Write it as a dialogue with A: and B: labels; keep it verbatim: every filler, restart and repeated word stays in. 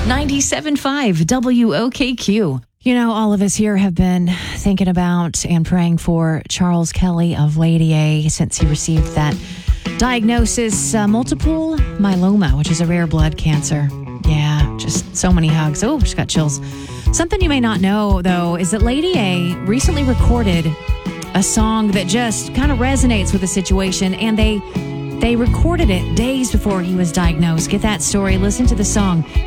A: ninety-seven point five W O K Q.
B: You know, all of us here have been thinking about and praying for Charles Kelly of Lady A since he received that diagnosis, uh, multiple myeloma, which is a rare blood cancer. Yeah, just so many hugs. Oh, just got chills. Something you may not know, though, is that Lady A recently recorded a song that just kind of resonates with the situation, and they they recorded it days before he was diagnosed. Get that story. Listen to the song.